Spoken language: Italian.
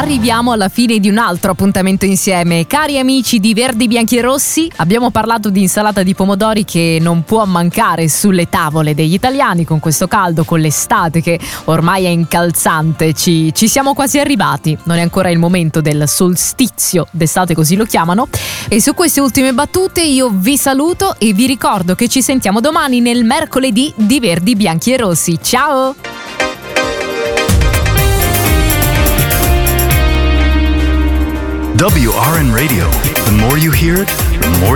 Arriviamo alla fine di un altro appuntamento insieme. Cari amici di Verdi, Bianchi e Rossi, abbiamo parlato di insalata di pomodori che non può mancare sulle tavole degli italiani con questo caldo, con l'estate che ormai è incalzante. Ci siamo quasi arrivati, non è ancora il momento del solstizio d'estate, così lo chiamano. E su queste ultime battute io vi saluto e vi ricordo che ci sentiamo domani nel mercoledì di Verdi, Bianchi e Rossi. Ciao! WRN Radio. The more you hear it, the more